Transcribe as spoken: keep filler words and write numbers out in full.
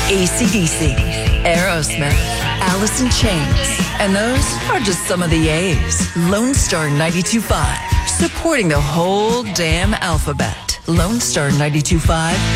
A C D C, Aerosmith, Alice in Chains, and those are just some of the A's. Lone Star ninety-two point five, supporting the whole damn alphabet. Lone Star ninety-two point five